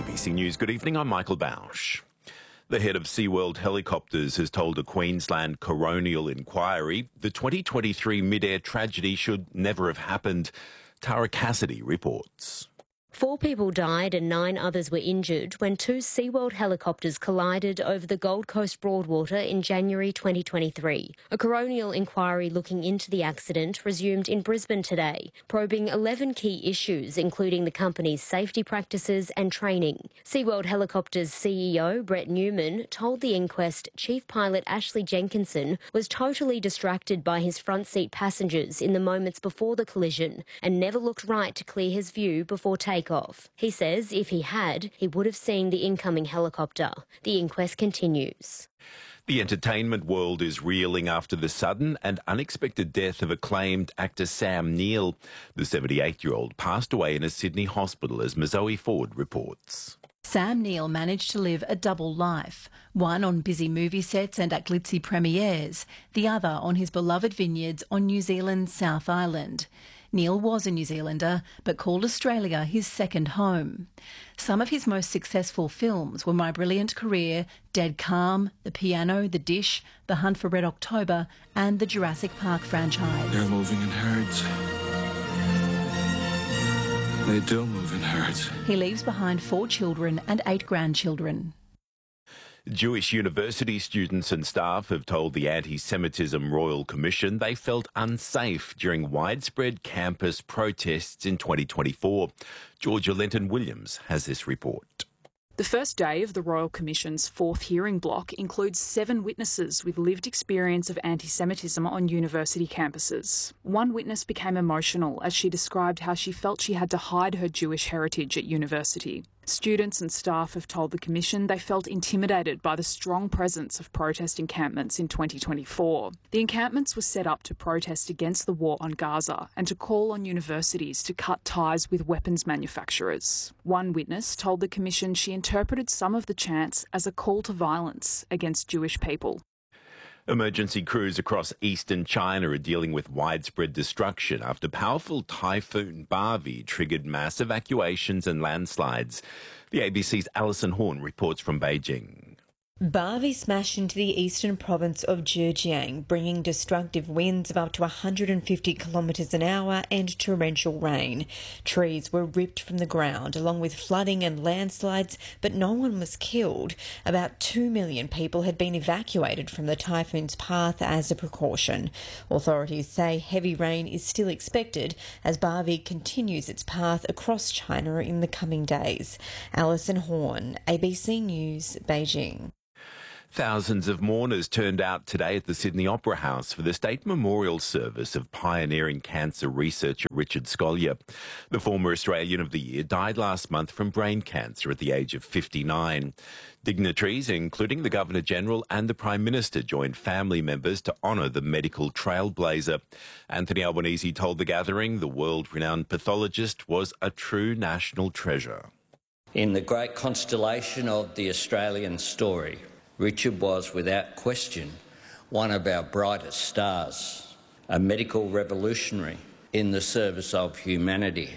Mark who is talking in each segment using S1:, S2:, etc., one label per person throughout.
S1: ABC News, good evening, I'm Michael Bausch. The head of SeaWorld Helicopters has told a Queensland coronial inquiry the 2023 mid-air tragedy should never have happened. Tara Cassidy reports.
S2: 4 people died and 9 others were injured when 2 SeaWorld helicopters collided over the Gold Coast Broadwater in January 2023. A coronial inquiry looking into the accident resumed in Brisbane today, probing 11 key issues, including the company's safety practices and training. SeaWorld Helicopters CEO Brett Newman told the inquest Chief Pilot Ashley Jenkinson was totally distracted by his front seat passengers in the moments before the collision and never looked right to clear his view before takeoff. He says if he had, he would have seen the incoming helicopter. The inquest continues.
S1: The entertainment world is reeling after the sudden and unexpected death of acclaimed actor Sam Neill. The 78-year-old passed away in a Sydney hospital, as Mazoe Ford reports.
S3: Sam Neill managed to live a double life, one on busy movie sets and at glitzy premieres, the other on his beloved vineyards on New Zealand's South Island. Neill was a New Zealander, but called Australia his second home. Some of his most successful films were My Brilliant Career, Dead Calm, The Piano, The Dish, The Hunt for Red October and the Jurassic Park franchise.
S4: They're moving in herds. They do move in herds.
S3: He leaves behind 4 children and 8 grandchildren.
S1: Jewish university students and staff have told the Anti-Semitism Royal Commission they felt unsafe during widespread campus protests in 2024. Georgia Lenton-Williams has this report.
S5: The first day of the Royal Commission's 4th hearing block includes 7 witnesses with lived experience of anti-Semitism on university campuses. One witness became emotional as she described how she felt she had to hide her Jewish heritage at university. Students and staff have told the Commission they felt intimidated by the strong presence of protest encampments in 2024. The encampments were set up to protest against the war on Gaza and to call on universities to cut ties with weapons manufacturers. One witness told the Commission she interpreted some of the chants as a call to violence against Jewish people.
S1: Emergency crews across eastern China are dealing with widespread destruction after powerful typhoon Barbie triggered mass evacuations and landslides. The ABC's Alison Horn reports from Beijing.
S6: Barbie smashed into the eastern province of Zhejiang, bringing destructive winds of up to 150 kilometres an hour and torrential rain. Trees were ripped from the ground, along with flooding and landslides, but no one was killed. About 2 million people had been evacuated from the typhoon's path as a precaution. Authorities say heavy rain is still expected as Barbie continues its path across China in the coming days. Alison Horn, ABC News, Beijing.
S1: Thousands of mourners turned out today at the Sydney Opera House for the state memorial service of pioneering cancer researcher Richard Scolyer. The former Australian of the Year died last month from brain cancer at the age of 59. Dignitaries, including the Governor-General and the Prime Minister, joined family members to honour the medical trailblazer. Anthony Albanese told the gathering the world-renowned pathologist was a true national treasure.
S7: In the great constellation of the Australian story, Richard was, without question, one of our brightest stars, a medical revolutionary in the service of humanity.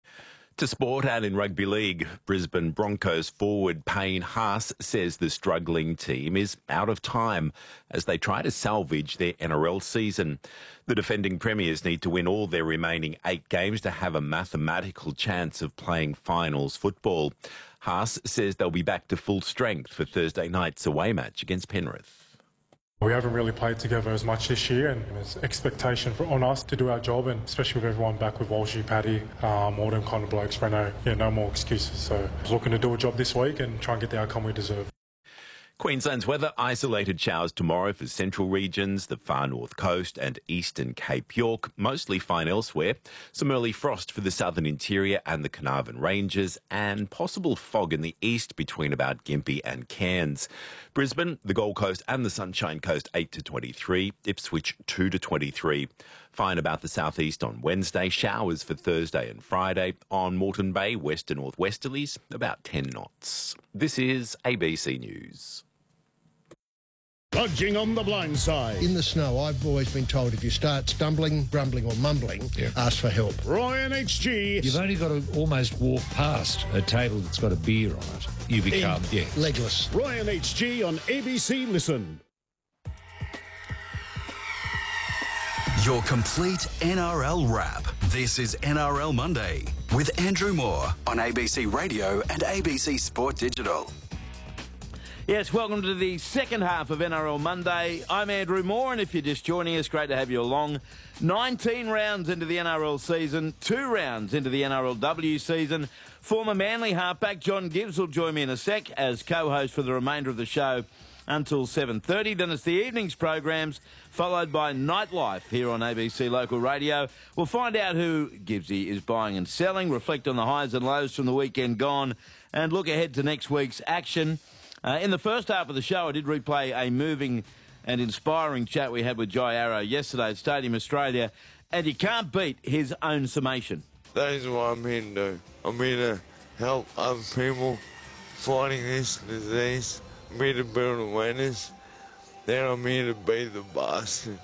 S1: To sport and in rugby league, Brisbane Broncos forward Payne Haas says the struggling team is out of time as they try to salvage their NRL season. The defending premiers need to win all their remaining 8 games to have a mathematical chance of playing finals football. Haas says they'll be back to full strength for Thursday night's away match against Penrith.
S8: We haven't really played together as much this year, and there's expectation on us to do our job, and especially with everyone back with Walshy, Paddy, all them kind of blokes, Breno, no more excuses. So I was looking to do a job this week and try and get the outcome we deserve.
S1: Queensland's weather, isolated showers tomorrow for central regions, the far north coast and eastern Cape York, mostly fine elsewhere. Some early frost for the southern interior and the Carnarvon Ranges, and possible fog in the east between about Gympie and Cairns. Brisbane, the Gold Coast and the Sunshine Coast 8 to 23, Ipswich 2 to 23. Fine about the southeast on Wednesday, showers for Thursday and Friday. On Moreton Bay, west to northwesterlies, about 10 knots. This is ABC News.
S9: Budging on the blind side.
S10: In the snow, I've always been told if you start stumbling, grumbling or mumbling, ask for help.
S9: Roy NHG.
S11: You've only got to almost walk past a table that's got a beer on it. You become,
S10: legless.
S9: Roy NHG on ABC Listen.
S12: Your complete NRL wrap. This is NRL Monday with Andrew Moore on ABC Radio and ABC Sport Digital.
S13: Yes, welcome to the second half of NRL Monday. I'm Andrew Moore, and if you're just joining us, great to have you along. 19 rounds into the NRL season, 2 rounds into the NRLW season. Former Manly halfback John Gibbs will join me in a sec as co-host for the remainder of the show until 7:30. Then it's the evenings programs, followed by Nightlife here on ABC Local Radio. We'll find out who Gibbsy is buying and selling, reflect on the highs and lows from the weekend gone, and look ahead to next week's action. In the first half of the show, I did replay a moving and inspiring chat we had with Jai Arrow yesterday at Stadium Australia, and you can't beat his own summation.
S14: That is what I'm here to do. I'm here to help other people fighting this disease. I'm here to build awareness. Then I'm here to be the bastard.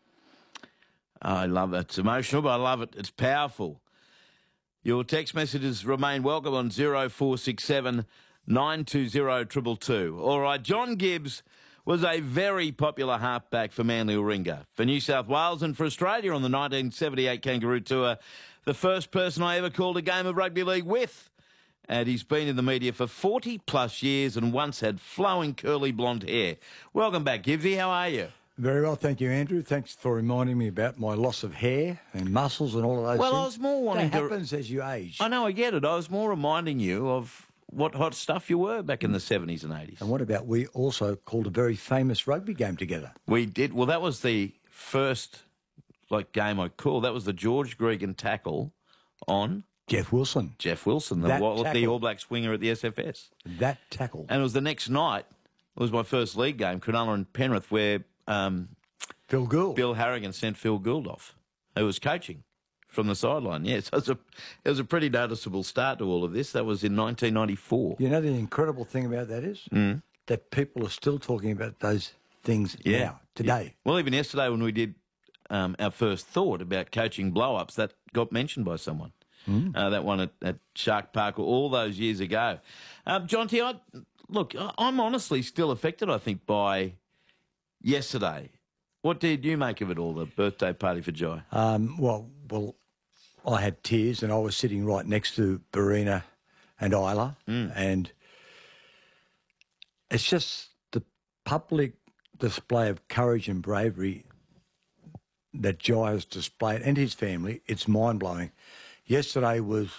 S13: I love it. It's emotional, but I love it. It's powerful. Your text messages remain welcome on 0467 920 222. All right, John Gibbs was a very popular halfback for Manly Warringah, for New South Wales and for Australia on the 1978 Kangaroo Tour, the first person I ever called a game of rugby league with. And he's been in the media for 40-plus years and once had flowing curly blonde hair. Welcome back, Gibbsy. How are you?
S15: Very well, thank you, Andrew. Thanks for reminding me about my loss of hair and muscles and all of those things.
S13: Well, I was more wanting
S15: that happens as you age.
S13: I know, I get it. I was more reminding you of what hot stuff you were back in the 70s and 80s.
S15: And what about we also called a very famous rugby game together?
S13: We did. Well, that was the first game I called. That was the George Gregan tackle on
S15: Jeff Wilson.
S13: Jeff Wilson, the All Black swinger at the SFS.
S15: That tackle.
S13: And it was the next night. It was my first league game, Cronulla and Penrith, where
S15: Phil Gould.
S13: Bill Harrigan sent Phil Gould off, who was coaching from the sideline. Yes, it was a pretty noticeable start to all of this. That was in 1994.
S15: You know the incredible thing about that is that people are still talking about those things now, today.
S13: Yeah. Well, even yesterday when we did our first thought about coaching blow-ups, that got mentioned by someone. That one at Shark Park all those years ago. Jonty, I'm honestly still affected, I think, by yesterday. What did you make of it all, the birthday party for Jai?
S15: Well, I had tears and I was sitting right next to Barina and Isla and it's just the public display of courage and bravery that Jai has displayed and his family. It's mind-blowing. Yesterday was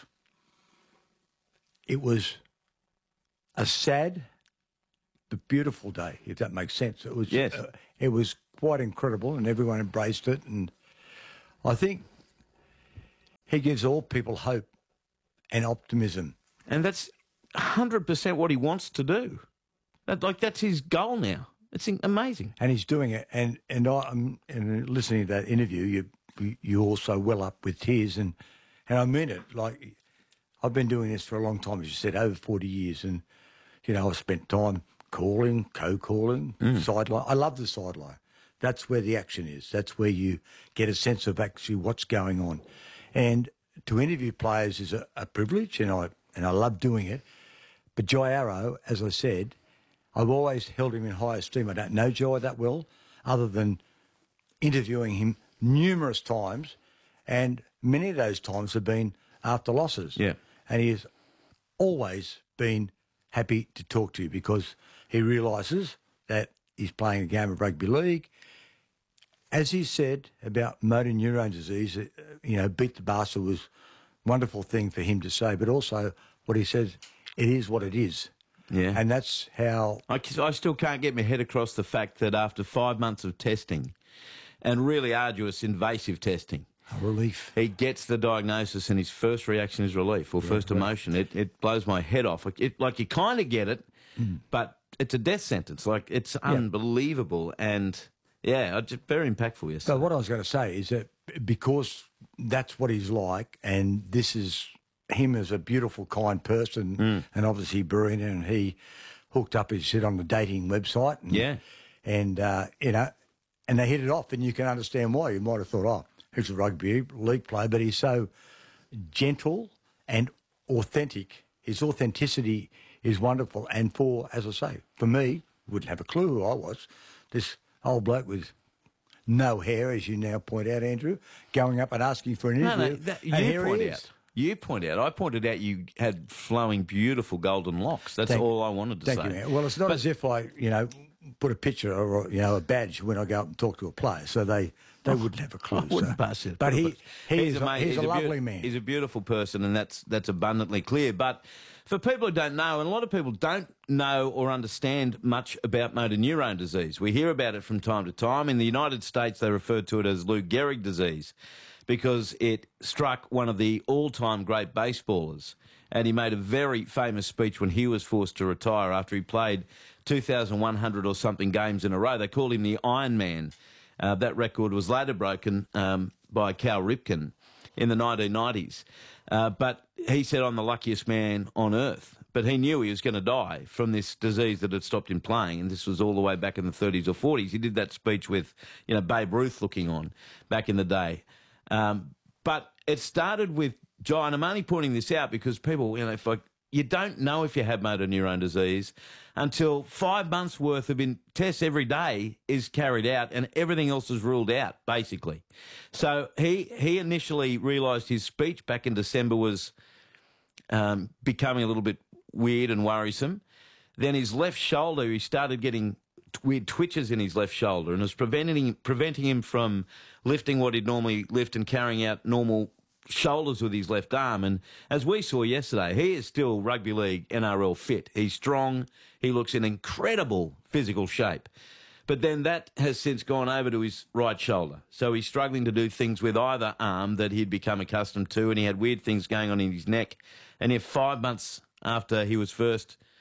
S15: a sad but beautiful day, if that makes sense. It was it was quite incredible and everyone embraced it, and I think he gives all people hope and optimism.
S13: And that's 100% what he wants to do. That's his goal now. It's amazing.
S15: And he's doing it. And listening to that interview, you also well up with tears, and I mean it. Like, I've been doing this for a long time, as you said, over 40 years. And, I've spent time calling, co-calling, sideline. I love the sideline. That's where the action is. That's where you get a sense of actually what's going on. And to interview players is a privilege, and I love doing it. But Jai Arrow, as I said, I've always held him in high esteem. I don't know Jai that well, other than interviewing him numerous times, and many of those times have been after losses.
S13: Yeah.
S15: And he has always been happy to talk to you because he realises that he's playing a game of rugby league. As he said about motor neurone disease, beat the bastard was a wonderful thing for him to say, but also what he says, it is what it is.
S13: Yeah.
S15: And that's how...
S13: I still can't get my head across the fact that after 5 months of testing and really arduous invasive testing,
S15: relief,
S13: he gets the diagnosis and his first reaction is relief or first emotion. It blows my head off. You kind of get it, but it's a death sentence. It's unbelievable. And, just very impactful yesterday.
S15: So what I was going to say is that because that's what he's like, and this is him as a beautiful, kind person, and obviously Barina and he hooked up, as he said, on the dating website. And and and they hit it off, and you can understand why. You might have thought, oh, he's a rugby league player, but he's so gentle and authentic. His authenticity is wonderful, and as I say, for me, wouldn't have a clue who I was. This old bloke with no hair, as you now point out, Andrew, going up and asking for an interview.
S13: You point out. I pointed out you had flowing, beautiful golden locks. That's all I wanted to say.
S15: Thank you, man. Well, it's not as if I, put a picture or a badge when I go up and talk to a player, so they wouldn't have a clue.
S13: I wouldn't pass it.
S15: But he's a lovely man.
S13: He's a beautiful person, and that's abundantly clear. But for people who don't know, and a lot of people don't know or understand much about motor neurone disease, we hear about it from time to time. In the United States, they refer to it as Lou Gehrig disease because it struck one of the all-time great baseballers. And he made a very famous speech when he was forced to retire after he played 2,100 or something games in a row. They called him the Iron Man. That record was later broken by Cal Ripken in the 1990s. But he said, I'm the luckiest man on earth. But he knew he was going to die from this disease that had stopped him playing, and this was all the way back in the 30s or 40s. He did that speech with, Babe Ruth looking on back in the day. But it started with Jai, and I'm only pointing this out because people, you don't know if you have motor neurone disease until 5 months' worth of tests every day is carried out and everything else is ruled out, basically. So he initially realised his speech back in December was becoming a little bit weird and worrisome. Then his left shoulder, he started getting weird twitches in his left shoulder, and it was preventing him from lifting what he'd normally lift and carrying out normal shoulders with his left arm. And as we saw yesterday, he is still rugby league NRL fit. He's strong. He looks in incredible physical shape. But then that has since gone over to his right shoulder. So he's struggling to do things with either arm that he'd become accustomed to, and he had weird things going on in his neck. And if 5 months after he was first